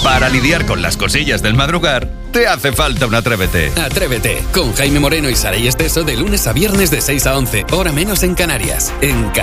Para lidiar con las cosillas del madrugar, te hace falta un Atrévete. Atrévete, con Jaime Moreno y Saray Esteso de lunes a viernes de 6 a 11, hora menos en Canarias. En